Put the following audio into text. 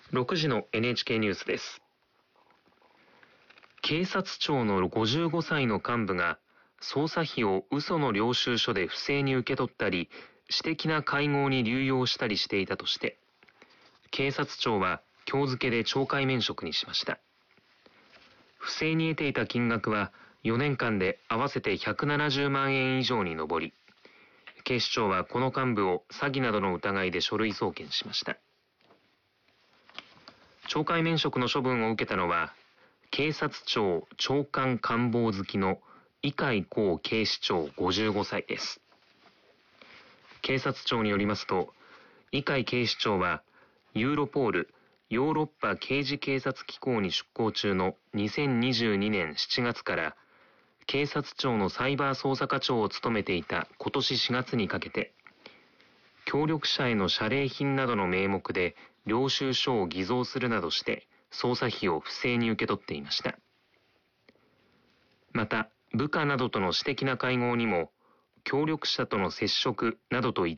6時の NHK ニュースです。警察庁の55歳の幹部が捜査費を嘘の領収書で不正に受け取ったり、私的な会合に流用したりしていたとして、警察庁は今日付で懲戒免職にしました。不正に得ていた金額は4年間で合わせて170万円以上に上り、警視庁はこの幹部を詐欺などの疑いで書類送検しました。懲戒免職の処分を受けたのは、警察庁長官官房付きの伊海光警視長55歳です。警察庁によりますと、伊海警視長はユーロポールヨーロッパ刑事警察機構に出向中の2022年7月から警察庁のサイバー捜査課長を務めていた今年4月にかけて、協力者への謝礼品などの名目で領収書を偽造するなどして捜査費を不正に受け取っていました。また部下などとの私的な会合にも協力者との接触などと偽